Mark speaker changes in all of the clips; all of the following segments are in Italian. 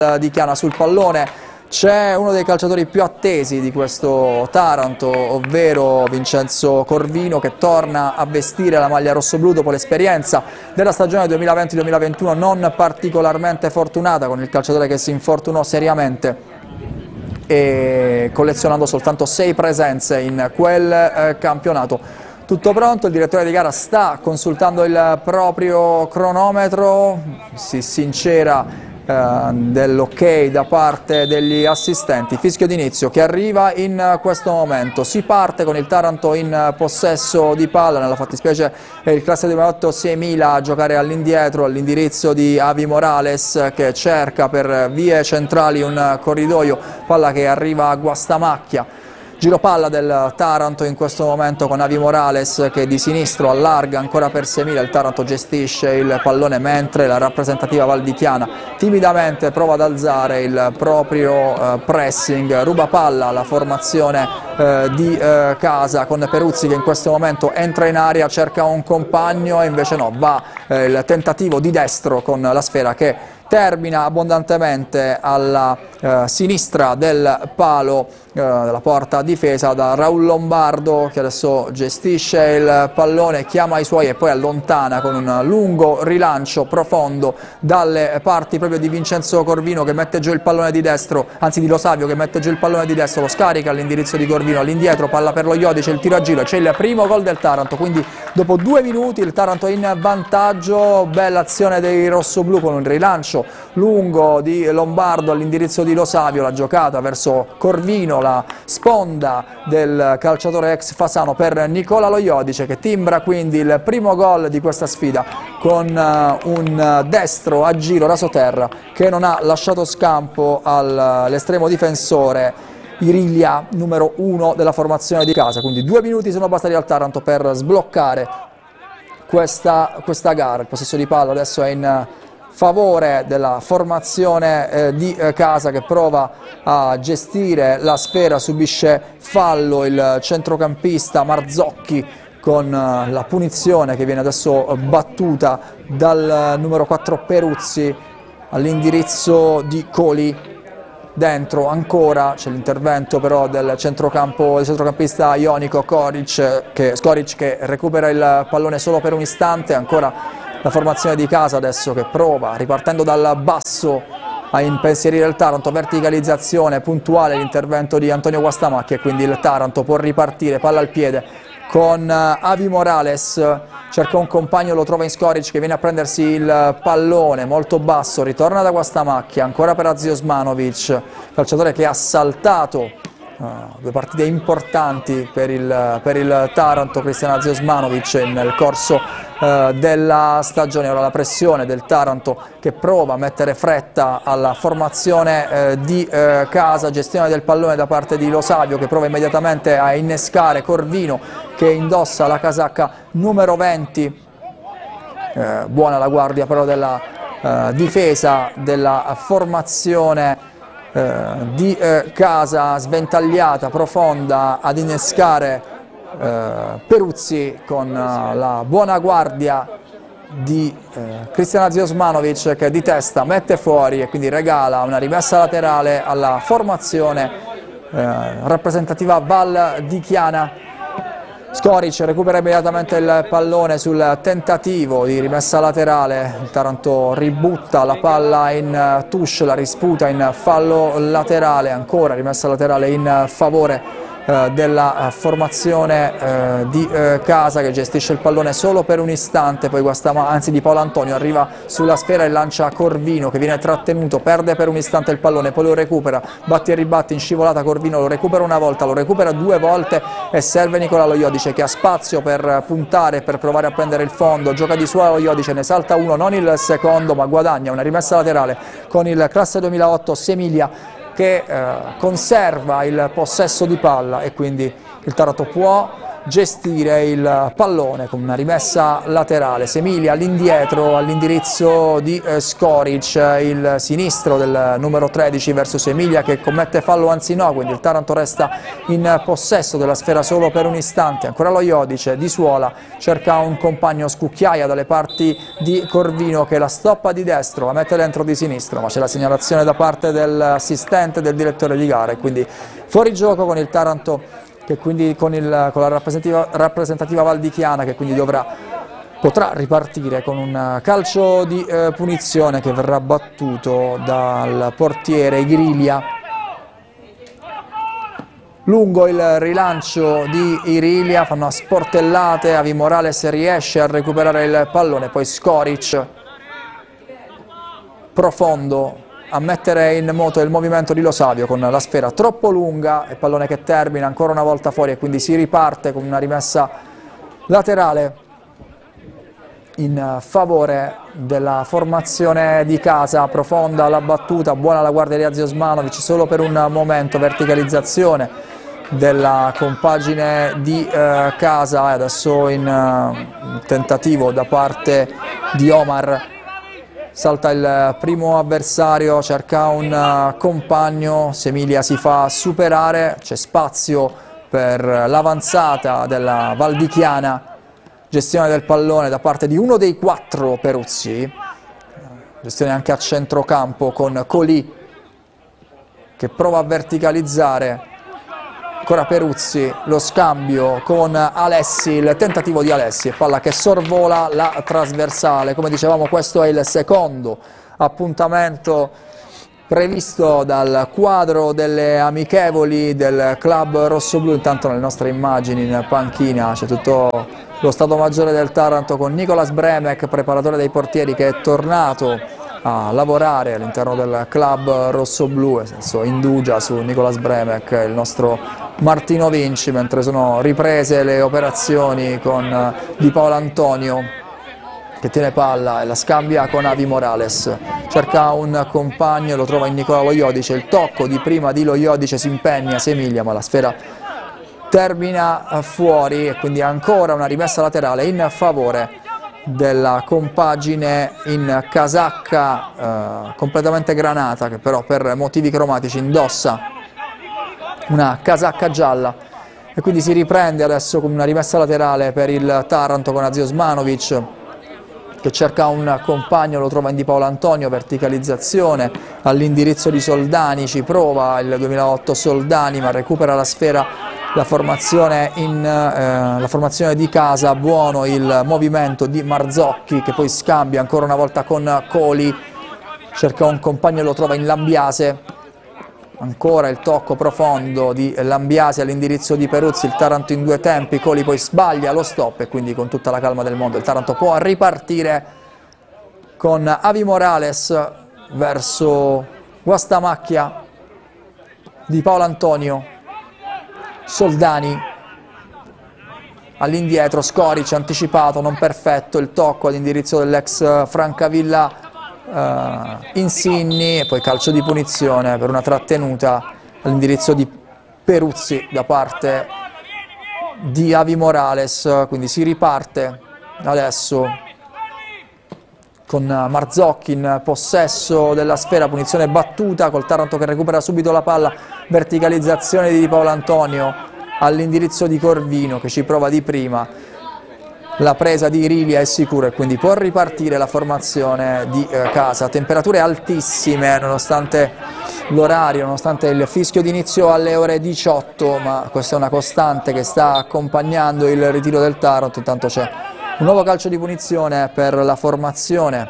Speaker 1: di Chiana sul pallone. C'è uno dei calciatori più attesi di questo Taranto, ovvero Vincenzo Corvino, che torna a vestire la maglia rossoblù dopo l'esperienza della stagione 2020-2021 non particolarmente fortunata, con il calciatore che si infortunò seriamente e collezionando soltanto 6 presenze in quel campionato. Tutto pronto, il direttore di gara sta consultando il proprio cronometro, si sincera dell'ok da parte degli assistenti. Fischio d'inizio che arriva in questo momento. Si parte con il Taranto in possesso di palla, nella fattispecie è il classe 2008 Semila a giocare all'indietro all'indirizzo di Avi Morales, che cerca per vie centrali un corridoio, palla che arriva a Guastamacchia. Giro palla del Taranto in questo momento con Avi Morales che di sinistro allarga ancora per Semila. Il Taranto gestisce il pallone mentre la rappresentativa valdichiana timidamente prova ad alzare il proprio pressing. Ruba palla la formazione di casa con Peruzzi che in questo momento entra in area, cerca un compagno e invece no, va il tentativo di destro con la sfera che termina abbondantemente alla sinistra del palo della porta difesa da Raul Lombardo, che adesso gestisce il pallone, chiama i suoi e poi allontana con un lungo rilancio profondo dalle parti proprio di Vincenzo Corvino, che mette giù il pallone di destro, anzi di Lo Savio che mette giù il pallone di destro, lo scarica all'indirizzo di Corvino, all'indietro, palla per lo Iodice, il tiro a giro, c'è il primo gol del Taranto, quindi dopo 2 minuti il Taranto è in vantaggio. Bella azione dei rossoblù con un rilancio lungo di Lombardo all'indirizzo di Lo Savio, la giocata verso Corvino, la sponda del calciatore ex Fasano per Nicola Lo Iodice, che timbra quindi il primo gol di questa sfida con un destro a giro rasoterra che non ha lasciato scampo all'estremo difensore Irilia, numero 1 della formazione di casa. Quindi 2 minuti sono bastati al Taranto per sbloccare questa gara. Il possesso di palla adesso è in favore della formazione di casa, che prova a gestire la sfera, subisce fallo il centrocampista Marzocchi con la punizione che viene adesso battuta dal numero 4 Peruzzi all'indirizzo di Coli. Dentro ancora c'è l'intervento però del centrocampista ionico Skoric che recupera il pallone solo per un istante. Ancora la formazione di casa adesso che prova, ripartendo dal basso, a impensierire il Taranto. Verticalizzazione puntuale, l'intervento di Antonio Guastamacchia, e quindi il Taranto può ripartire, palla al piede con Avi Morales, cerca un compagno, lo trova in Skoric che viene a prendersi il pallone molto basso, ritorna da Guastamacchia, ancora per Aziosmanovic, calciatore che ha saltato 2 partite importanti per il Taranto, Cristiano Aziosmanovic, nel corso della stagione. Ora la pressione del Taranto che prova a mettere fretta alla formazione di casa, gestione del pallone da parte di Lo Savio che prova immediatamente a innescare Corvino che indossa la casacca numero 20. Buona la guardia però della difesa della formazione di casa, sventagliata, profonda, ad innescare Peruzzi con la buona guardia di Cristiano Aziosmanovic, che di testa mette fuori e quindi regala una rimessa laterale alla formazione rappresentativa valdichiana. Skoric recupera immediatamente il pallone sul tentativo di rimessa laterale, il Taranto ributta la palla in touche, la risputa in fallo laterale, ancora rimessa laterale in favore della formazione di casa, che gestisce il pallone solo per un istante, poi di Paolo Antonio arriva sulla sfera e lancia Corvino che viene trattenuto, perde per un istante il pallone, poi lo recupera, batti e ribatti in scivolata Corvino, lo recupera una volta, lo recupera 2 volte e serve Nicola Lo Iodice che ha spazio per puntare, per provare a prendere il fondo, gioca di suo Lo Iodice, ne salta uno, non il secondo, ma guadagna una rimessa laterale con il classe 2008 Semiglia, che conserva il possesso di palla, e quindi il Taranto può gestire il pallone con una rimessa laterale. Semilia all'indietro all'indirizzo di Skoric, il sinistro del numero 13 verso Semilia che commette fallo, anzi no, quindi il Taranto resta in possesso della sfera solo per un istante. Ancora lo Iodice, Di Suola cerca un compagno, Scucchiaia dalle parti di Corvino che la stoppa di destro, la mette dentro di sinistro, ma c'è la segnalazione da parte dell'assistente del direttore di gara e quindi fuori gioco con il Taranto, che quindi con la rappresentativa valdichiana che quindi potrà ripartire con un calcio di punizione che verrà battuto dal portiere Irilia. Lungo il rilancio di Irilia, fanno a sportellate, Avi Morales riesce a recuperare il pallone, poi Skoric profondo a mettere in moto il movimento di Lo Savio con la sfera troppo lunga e pallone che termina ancora una volta fuori e quindi si riparte con una rimessa laterale in favore della formazione di casa. Profonda la battuta, buona la guardia di Aziosmanovic solo per un momento, verticalizzazione della compagine di casa e adesso in tentativo da parte di Omar. Salta il primo avversario, cerca un compagno, Semilia si fa superare, c'è spazio per l'avanzata della valdichiana, gestione del pallone da parte di uno dei 4 Peruzzi, gestione anche a centrocampo con Colì che prova a verticalizzare. Ancora Peruzzi, lo scambio con Alessi, il tentativo di Alessi, palla che sorvola la trasversale. Come dicevamo, questo è il secondo appuntamento previsto dal quadro delle amichevoli del club rossoblu. Intanto nelle nostre immagini in panchina c'è tutto lo Stato Maggiore del Taranto con Nicolas Bremek, preparatore dei portieri, che è tornato a lavorare all'interno del club rossoblu, nel senso indugia su Nicolas Bremek, il nostro Martino Vinci, mentre sono riprese le operazioni con Di Paolo Antonio che tiene palla e la scambia con Avi Morales, cerca un compagno, lo trova in Nicola Lo Iodice, il tocco di prima di Lo Iodice, si impegna Semilia ma la sfera termina fuori e quindi ancora una rimessa laterale in favore della compagine in casacca completamente granata, che però per motivi cromatici indossa una casacca gialla, e quindi si riprende adesso con una rimessa laterale per il Taranto con Aziosmanovic che cerca un compagno, lo trova in Di Paolo Antonio, verticalizzazione all'indirizzo di Soldani, ci prova il 2008 Soldani ma recupera la sfera la formazione di casa. Buono il movimento di Marzocchi che poi scambia ancora una volta con Coli, cerca un compagno e lo trova in Lambiase, ancora il tocco profondo di Lambiase all'indirizzo di Peruzzi, il Taranto in 2 tempi, Coli poi sbaglia lo stop e quindi con tutta la calma del mondo il Taranto può ripartire con Avi Morales verso Guastamacchia, Di Paolo Antonio, Soldani all'indietro, Skoric anticipato, non perfetto, il tocco all'indirizzo dell'ex Francavilla Insinni e poi calcio di punizione per una trattenuta all'indirizzo di Peruzzi da parte di Avi Morales, quindi si riparte adesso con Marzocchi in possesso della sfera, punizione battuta col Taranto che recupera subito la palla, verticalizzazione di Paolo Antonio all'indirizzo di Corvino che ci prova di prima, la presa di Irilia è sicura e quindi può ripartire la formazione di casa. Temperature altissime nonostante l'orario, nonostante il fischio d'inizio alle ore 18, ma questa è una costante che sta accompagnando il ritiro del Taranto. Intanto c'è un nuovo calcio di punizione per la formazione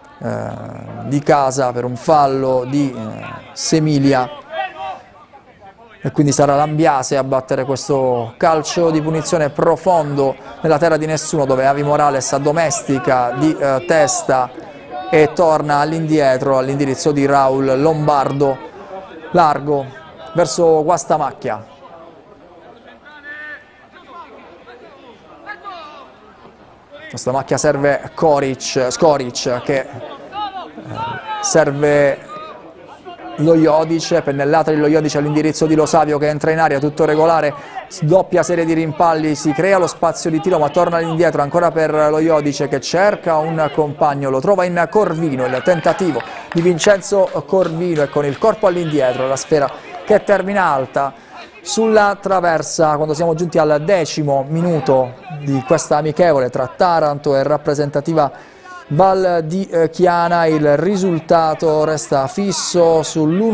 Speaker 1: di casa per un fallo di Semilia e quindi sarà Lambiase a battere questo calcio di punizione profondo nella terra di nessuno, dove Avi Morales addomestica di testa e torna all'indietro all'indirizzo di Raul Lombardo, largo verso Guastamacchia. Guastamacchia serve Skoric che serve Lo Iodice, pennellata di Lo Iodice all'indirizzo di Lo Savio che entra in aria, tutto regolare, doppia serie di rimpalli, si crea lo spazio di tiro ma torna indietro ancora per Lo Iodice che cerca un compagno, lo trova in Corvino, il tentativo di Vincenzo Corvino e con il corpo all'indietro la sfera che termina alta sulla traversa quando siamo giunti al 10° minuto di questa amichevole tra Taranto e rappresentativa Val di Chiana. Il risultato resta fisso sull'1.